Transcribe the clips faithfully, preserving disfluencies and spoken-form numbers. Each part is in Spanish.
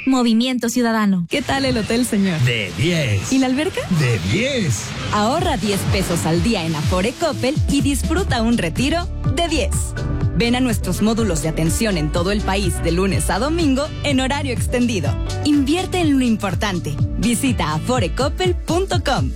Movimiento Ciudadano. ¿Qué tal el hotel, señor? De diez. ¿Y la alberca? De diez. Ahorra diez pesos al día en Afore Coppel y disfruta un retiro de diez. Ven a nuestros módulos de atención en todo el país de lunes a domingo en horario extendido. Invierte en lo importante. Visita afore coppel punto com.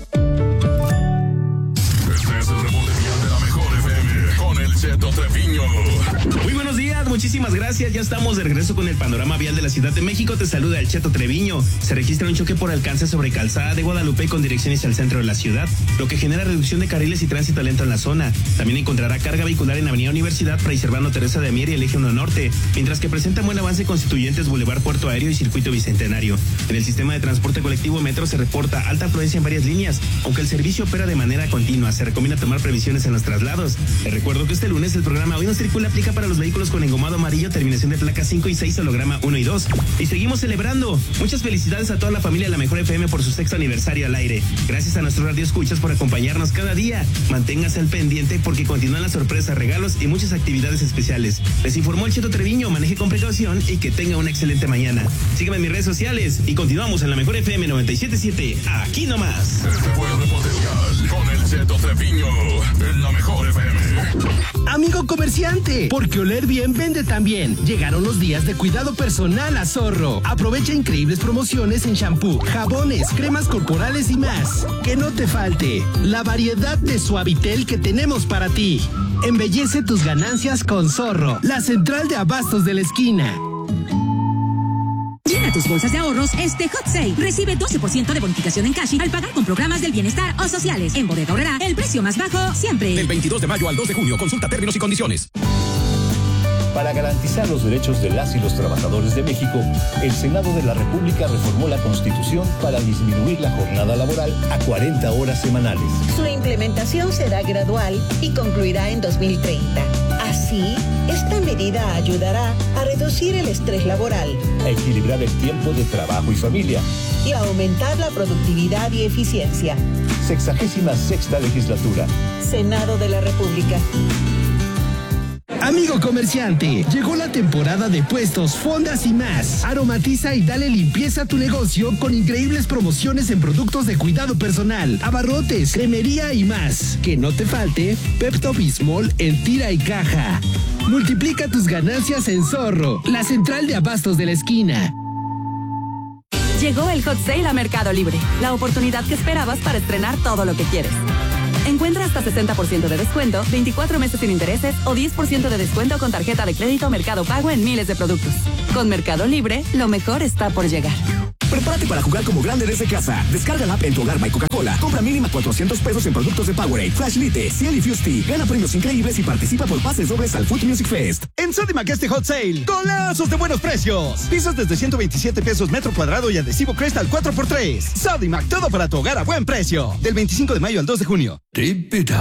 Este es el reporte vial de la mejor F M con el Cheto Treviño. Muy buenos días, muchísimas gracias. Ya estamos de regreso con el panorama vial de la Ciudad de México. Te saluda el Cheto Treviño. Se registra un choque por alcance sobre Calzada de Guadalupe con direcciones al centro de la ciudad, lo que genera reducción de carriles y tránsito lento en la zona. También encontrará carga vehicular en Avenida Universidad, Fray Servando Teresa de Mier y el Eje uno Norte, mientras que presenta buen avance Constituyentes, Boulevard Puerto Aéreo y Circuito Bicentenario. En el sistema de transporte colectivo Metro se reporta alta afluencia en varias líneas, aunque el servicio opera de manera continua. Se recomienda tomar previsiones en los traslados. Les recuerdo que este lunes el programa Hoy no circula aplica para los vehículos con engomado amarillo, terminación de placa cinco y seis, holograma uno y dos. Y seguimos celebrando. Muchas felicidades a toda la familia de la Mejor F M por su sexto aniversario al aire. Gracias a nuestros radioescuchas por acompañarnos cada día. Manténgase al pendiente porque continúan las sorpresas, regalos y muchas actividades especiales. Les informó el Cheto Treviño. Maneje con precaución y que tenga una excelente mañana. Sígueme en mis redes sociales y continuamos en la Mejor F M noventa y siete punto siete. Aquí nomás. Este fue el reporte vial con el Cheto Treviño en la Mejor F M. Amigo comerciante, porque oler bien vende también. Llegaron los días de cuidado personal a Zorro. Aprovecha increíbles promociones en shampoo, jabones, cremas corporales y más. Que no te falte la variedad de Suavitel que tenemos para ti. Embellece tus ganancias con Zorro, la central de abastos de la esquina. Llena tus bolsas de ahorros este Hot Sale. Recibe doce por ciento de bonificación en cash al pagar con programas del bienestar o sociales. En Bodega Aurrerá, el precio más bajo siempre. Del veintidós de mayo al dos de junio. Consulta términos y condiciones. Para garantizar los derechos de las y los trabajadores de México, el Senado de la República reformó la Constitución para disminuir la jornada laboral a cuarenta horas semanales. Su implementación será gradual y concluirá en dos mil treinta. Así, esta medida ayudará a reducir el estrés laboral, a equilibrar el tiempo de trabajo y familia y a aumentar la productividad y eficiencia. Sexagésima sexta legislatura. Senado de la República. Amigo comerciante, llegó la temporada de puestos, fondas y más. Aromatiza y dale limpieza a tu negocio con increíbles promociones en productos de cuidado personal, abarrotes, cremería y más. Que no te falte Pepto-Bismol en tira y caja. Multiplica tus ganancias en Zorro, la central de abastos de la esquina. Llegó el Hot Sale a Mercado Libre, la oportunidad que esperabas para estrenar todo lo que quieres. Encuentra hasta sesenta por ciento de descuento, veinticuatro meses sin intereses o diez por ciento de descuento con tarjeta de crédito Mercado Pago en miles de productos. Con Mercado Libre, lo mejor está por llegar. Prepárate para jugar como grande desde casa. Descarga la app en tu hogar My Coca-Cola. Compra mínima cuatrocientos pesos en productos de Powerade, Flash Lite, Ciel y Fusty. Gana premios increíbles y participa por pases dobles al Food Music Fest. En Sodimac este Hot Sale, golazos de buenos precios. Pisos desde ciento veintisiete pesos metro cuadrado y adhesivo Crest al cuatro por tres. Sodimac, todo para tu hogar a buen precio. Del veinticinco de mayo al dos de junio. Tip it up.